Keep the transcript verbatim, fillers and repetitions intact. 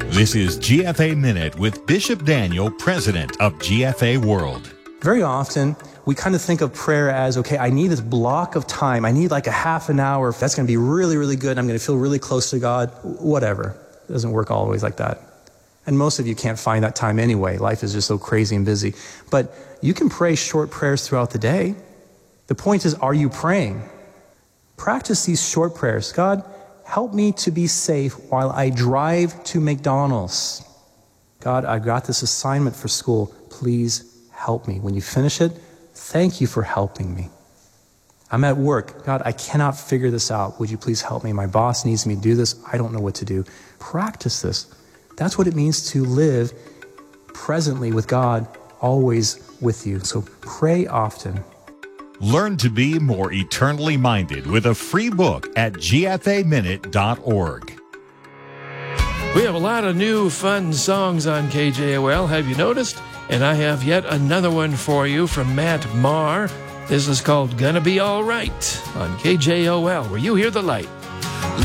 This is G F A Minute with Bishop Daniel, president of G F A World. Very often, we kind of think of prayer as, okay, I need this block of time. I need like a half an hour. That's going to be really, really good. I'm going to feel really close to God. Whatever. It doesn't work always like that. And most of you can't find that time anyway. Life is just so crazy and busy. But you can pray short prayers throughout the day. The point is, are you praying? Practice these short prayers. God, help me to be safe while I drive to McDonald's. God, I've got this assignment for school. Please help me. When you finish it, thank you for helping me. I'm at work. God, I cannot figure this out. Would you please help me? My boss needs me to do this. I don't know what to do. Practice this. That's what it means to live presently with God, always with you. So pray often. Learn to be more eternally minded with a free book at G F A minute dot org. We have a lot of new fun songs on K J O L, have you noticed? And I have yet another one for you from Matt Maher. This is called Gonna Be All Right on K J O L, where you hear the light.